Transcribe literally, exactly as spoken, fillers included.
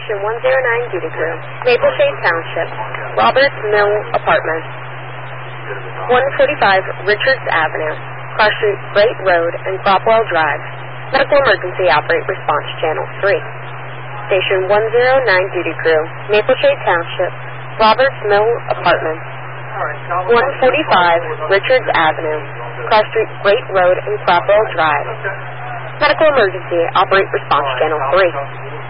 Station one oh nine Duty Crew, Maple Shade Township, Roberts Mill Apartments, one forty-five Richards Avenue, Cross Street, Great Road, and Cropwell Drive. Medical Emergency Operate Response Channel three. Station one oh nine Duty Crew, Maple Shade Township, Roberts Mill Apartments, one forty-five Richards Avenue, Cross Street, Great Road, and Cropwell Drive. Medical Emergency Operate Response Channel three.